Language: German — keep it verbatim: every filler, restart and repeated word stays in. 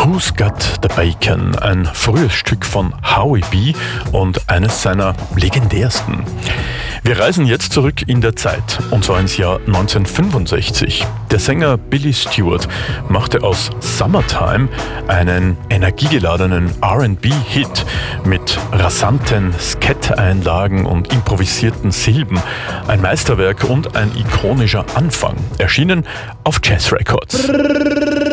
Who's Got the Bacon, ein frühes Stück von Howie B. und eines seiner legendärsten. Wir reisen jetzt zurück in der Zeit, und zwar ins Jahr neunzehnhundertfünfundsechzig. Der Sänger Billy Stewart machte aus Summertime einen energiegeladenen R and B-Hit mit rasanten Skat-Einlagen und improvisierten Silben. Ein Meisterwerk und ein ikonischer Anfang, erschienen auf Jazz Records.